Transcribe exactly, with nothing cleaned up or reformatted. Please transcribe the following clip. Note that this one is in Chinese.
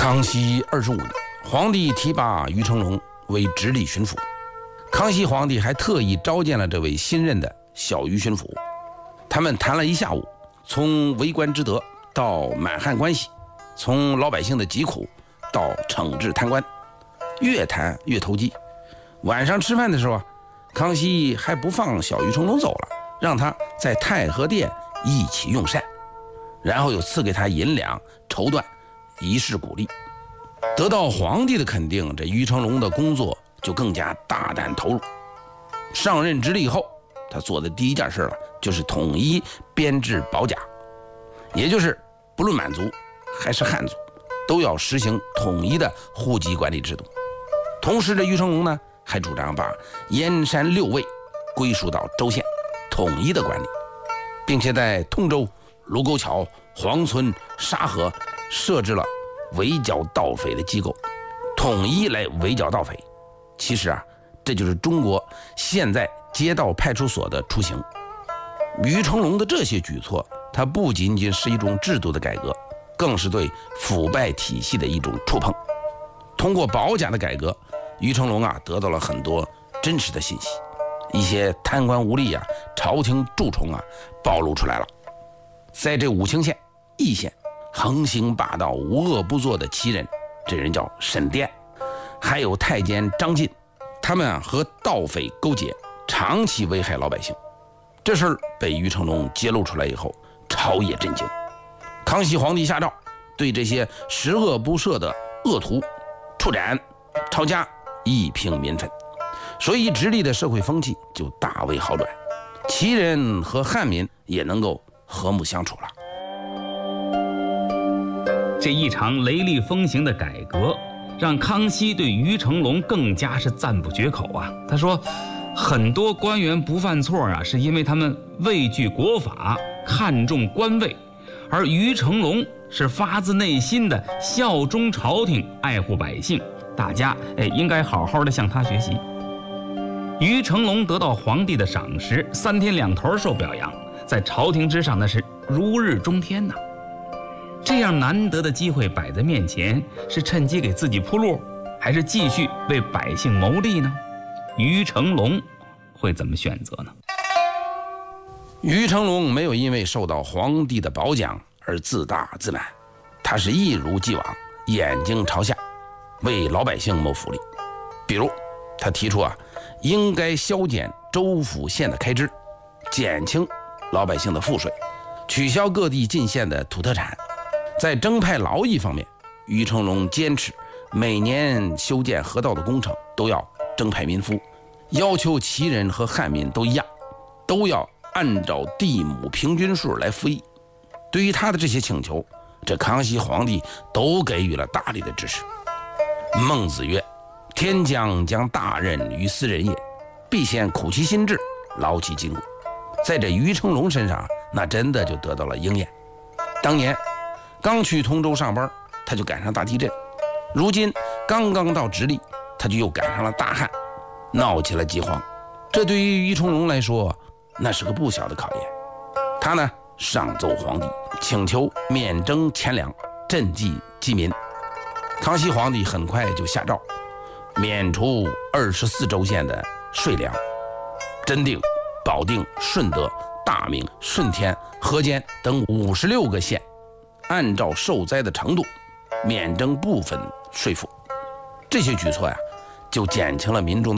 康熙二十五年，皇帝提拔于成龙为直隶巡抚。康熙皇帝还特意召见了这位新任的小于巡抚，他们谈了一下午，从为官之德到满汉关系，从老百姓的疾苦到惩治贪官，越谈越投机。晚上吃饭的时候啊，康熙还不放小于成龙走了，让他在太和殿一起用膳，然后又赐给他银两绸缎，以示鼓励。得到皇帝的肯定，这于成龙的工作就更加大胆投入。上任直隶后，他做的第一件事了，就是统一编制保甲，也就是不论满族还是汉族，都要实行统一的户籍管理制度。同时，这于成龙呢，还主张把燕山六卫归属到州县，统一的管理，并且在通州、卢沟桥、黄村、沙河设置了围剿盗匪的机构，统一来围剿盗匪。其实啊，这就是中国现在街道派出所的雏形。于成龙的这些举措，它不仅仅是一种制度的改革，更是对腐败体系的一种触碰。通过保甲的改革，于成龙啊得到了很多真实的信息，一些贪官污吏啊、朝廷蛀虫啊暴露出来了。在这武清县、义县，横行霸道、无恶不作的奇人，这人叫沈殿，还有太监张进，他们啊和盗匪勾结，长期危害老百姓。这事儿被于成龙揭露出来以后，朝野震惊。康熙皇帝下诏，对这些十恶不赦的恶徒处斩、抄家，一平民愤，所以直隶的社会风气就大为好转，旗人和汉民也能够和睦相处了。 这一场雷厉风行的改革，让康熙对于成龙更加是赞不绝口啊。他说，很多官员不犯错啊，是因为他们畏惧国法，看重官位，而于成龙是发自内心的效忠朝廷，爱护百姓。大家哎，应该好好的向他学习。于成龙得到皇帝的赏识，三天两头受表扬，在朝廷之上那是如日中天呐。这样难得的机会摆在面前，是趁机给自己铺路，还是继续为百姓谋利呢？于成龙会怎么选择呢？ 于成龙没有因为受到皇帝的褒奖而自大自满，他是一如既往，眼睛朝下，为老百姓谋福利。比如他提出啊，应该削减州府县的开支，减轻老百姓的赋税，取消各地进县的土特产。在征派劳役方面，于成龙坚持每年修建河道的工程都要征派民夫，要求旗人和汉民都一样，都要按照地亩平均数来服役。对于他的这些请求，这康熙皇帝都给予了大力的支持。孟子曰：天将将大任于斯人也，必先苦其心志，劳其筋骨。在这于成龙身上，那真的就得到了应验。当年刚去通州上班，他就赶上大地震；如今刚刚到直隶，他就又赶上了大旱，闹起了饥荒。这对于于成龙来说，那是个不小的考验。他呢，上奏皇帝，请求免征钱粮，赈济饥民。康熙皇帝很快就下诏，免除二十四州县的税粮，真定、保定、顺德、大名、顺天、河间等五十六个县，按照受灾的程度免征部分税赋。这些举措呀，就减轻了民众的